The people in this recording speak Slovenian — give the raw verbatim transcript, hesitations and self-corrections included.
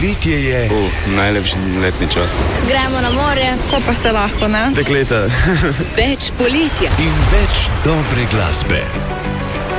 Poletje je... Uh, najlepši letni čas. Gremo na morje, ko pa se lahko, ne? Dekleta. Več poletja. In več dobre glasbe.